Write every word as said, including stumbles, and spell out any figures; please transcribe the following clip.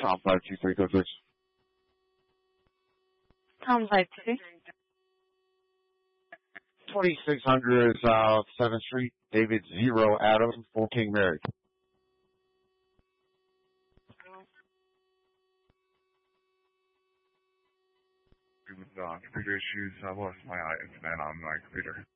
Tom five two three code six. Tom five two. twenty-six hundred South seventh Street, David Zero Adams, Full King Mary. With uh, computer issues, I lost my uh, internet on my computer.